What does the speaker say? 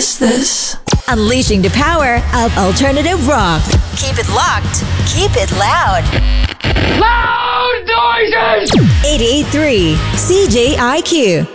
miss this. Unleashing the power of alternative rock. Keep it locked. Keep it loud. Loud noises! 88.3 CJIQ.